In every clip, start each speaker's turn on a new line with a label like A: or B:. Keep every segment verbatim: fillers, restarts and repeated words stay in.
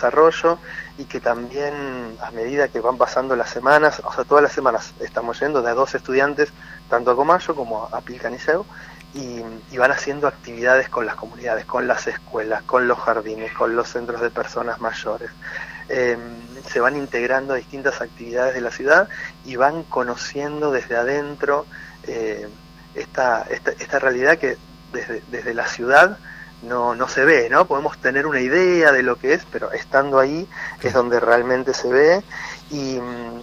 A: desarrollo, y que también a medida que van pasando las semanas, o sea, todas las semanas estamos yendo de a dos estudiantes, tanto a Comayo como a Pilcaniceu, y, y van haciendo actividades con las comunidades, con las escuelas, con los jardines, con los centros de personas mayores. Eh, se van integrando a distintas actividades de la ciudad y van conociendo desde adentro eh, esta, esta, esta realidad que desde, desde la ciudad no, no se ve, ¿no? Podemos tener una idea de lo que es, pero estando ahí es donde realmente se ve, y,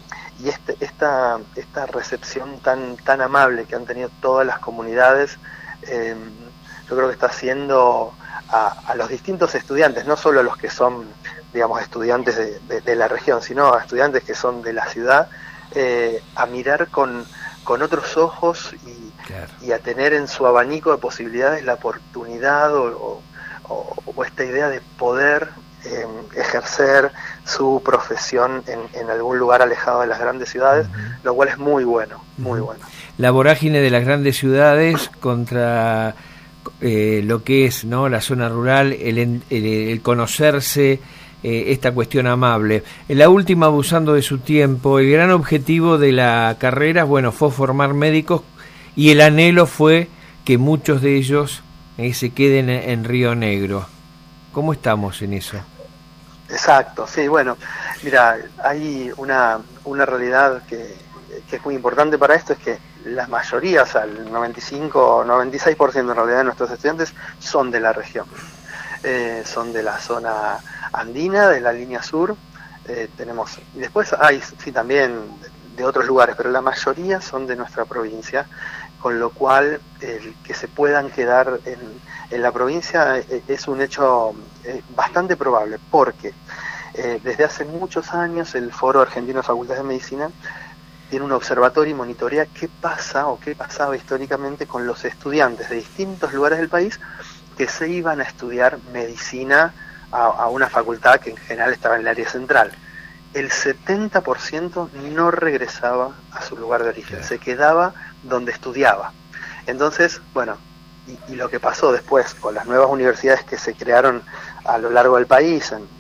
A: y este, esta, esta recepción tan, tan amable que han tenido todas las comunidades, eh, yo creo que está haciendo a, a los distintos estudiantes, no solo a los que son, digamos, estudiantes de, de, de la región, sino a estudiantes que son de la ciudad, eh, a mirar con, con otros ojos y, claro. y a tener en su abanico de posibilidades la oportunidad o, o, o esta idea de poder eh, ejercer su profesión en, en algún lugar alejado de las grandes ciudades, uh-huh. lo cual es muy bueno, muy uh-huh. bueno.
B: La vorágine de las grandes ciudades contra eh, lo que es, ¿no?, la zona rural, el, el, el conocerse, eh, esta cuestión amable. En la última, abusando de su tiempo, el gran objetivo de la carrera, bueno, fue formar médicos, y el anhelo fue que muchos de ellos eh, se queden en, en Río Negro. ¿Cómo estamos en eso?
A: Exacto, sí, bueno, mira, hay una, una realidad que, que es muy importante para esto, es que la mayoría, o sea, el noventa y cinco, noventa y seis por ciento en realidad de nuestros estudiantes son de la región, eh, son de la zona andina, de la línea sur, eh, tenemos, y después hay, sí, también de otros lugares, pero la mayoría son de nuestra provincia, con lo cual el que se puedan quedar en, en la provincia es un hecho bastante probable, porque eh, desde hace muchos años el Foro Argentino de Facultades de Medicina tiene un observatorio y monitorea qué pasa o qué pasaba históricamente con los estudiantes de distintos lugares del país que se iban a estudiar medicina a, a una facultad que en general estaba en el área central. El setenta por ciento no regresaba a su lugar de origen, se quedaba donde estudiaba. Entonces, bueno, y, y lo que pasó después con las nuevas universidades que se crearon a lo largo del país en,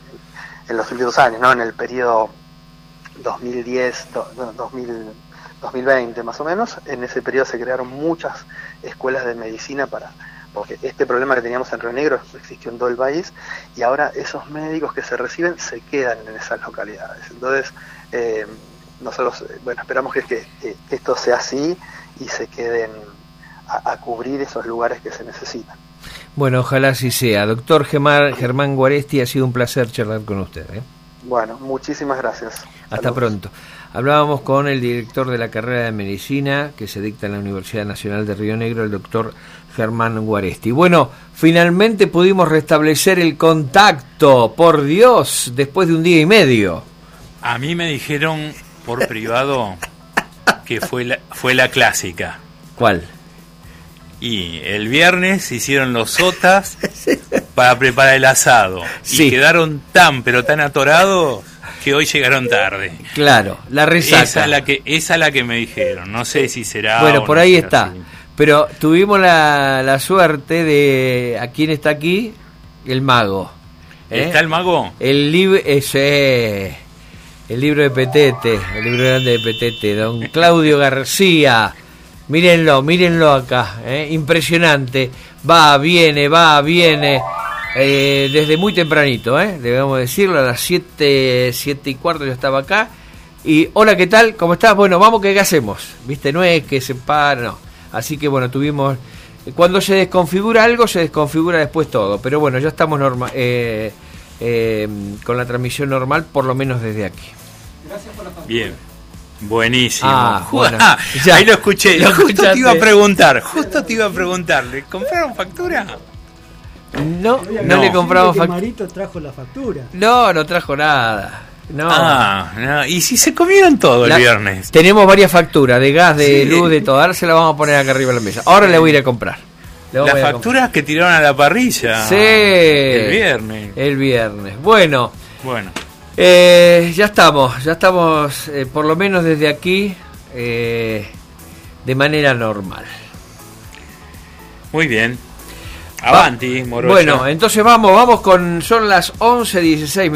A: en los últimos años, ¿no?, en el periodo dos mil diez, dos mil veinte más o menos, en ese periodo se crearon muchas escuelas de medicina para, porque este problema que teníamos en Río Negro existió en todo el país, y ahora esos médicos que se reciben se quedan en esas localidades. Entonces, eh, nosotros, bueno, esperamos que, que, que esto sea así y se queden a, a cubrir esos lugares que se necesitan.
B: Bueno, ojalá así sea. Doctor Germán, Germán Guaresti, ha sido un placer charlar con usted, ¿eh?
A: Bueno, muchísimas gracias.
B: Hasta
A: Saludos.
B: Pronto. Hablábamos con el director de la carrera de Medicina que se dicta en la Universidad Nacional de Río Negro, el doctor Germán Guaresti. Bueno, finalmente pudimos restablecer el contacto, por Dios, después de un día y medio.
C: A mí me dijeron por privado que fue la, fue la clásica.
B: ¿Cuál?
C: Y el viernes hicieron los sotas para preparar el asado. Sí. Y quedaron tan, pero tan atorados que hoy llegaron tarde.
B: Claro, la resaca.
C: Esa es la que, esa es la que me dijeron. No sé si será.
B: Bueno, por
C: no
B: ahí
C: será
B: está.
C: Así.
B: Pero tuvimos la, la suerte de... ¿A quién está aquí? El mago. ¿Eh?
C: ¿Está el mago?
B: El libro... Ese... El libro de Petete, el libro grande de Petete, don Claudio García. Mírenlo, mírenlo acá, ¿eh? Impresionante. Va, viene, va, viene. Eh, desde muy tempranito, ¿eh? Debemos decirlo, a las siete, siete y cuarto yo estaba acá. Y, hola, ¿qué tal? ¿Cómo estás? Bueno, vamos, ¿qué hacemos? ¿Viste? No es que se para, no. Así que, bueno, tuvimos... Cuando se desconfigura algo, se desconfigura después todo. Pero bueno, ya estamos norma, eh, eh, con la transmisión normal, por lo menos desde aquí.
D: Gracias por la factura.
C: Bien. Buenísimo.
B: Ah, bueno,
C: ah,
B: ya,
C: ahí lo escuché.
B: lo
C: justo
B: escuchaste.
C: te iba a preguntar. Justo te iba a preguntar. ¿Le compraron factura?
B: No, no,
C: no.
B: le compramos
D: factura.
B: factura.
D: Marito trajo la factura.
B: No, no trajo nada. No.
C: Ah, no. ¿Y si se comieron todo
B: La,
C: el viernes?
B: Tenemos varias facturas de gas, de
C: Sí.
B: luz, de todo. Ahora se la vamos a poner acá arriba de la mesa. Ahora le voy a ir a comprar.
C: Las facturas que tiraron a la parrilla.
B: Sí.
C: El viernes.
B: El viernes. Bueno.
C: Bueno.
B: Eh, ya estamos, ya estamos, eh, por lo menos desde aquí, eh, de manera normal.
C: Muy bien. Avanti, Morocha.
B: Bueno, entonces vamos, vamos con, son las once dieciséis